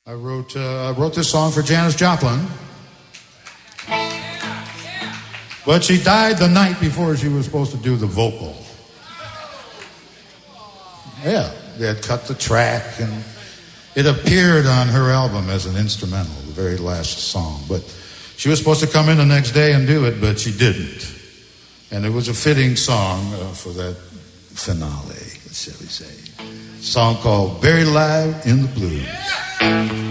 I wrote this song for Janis Joplin, but she died the night before she was supposed to do the vocal. Yeah, they had cut the track, and it appeared on her album as an instrumental, the very last song. But she was supposed to come in the next day and do it, but she didn't. And it was a fitting song for that finale, shall we say. A song called Buried Alive in the Blues.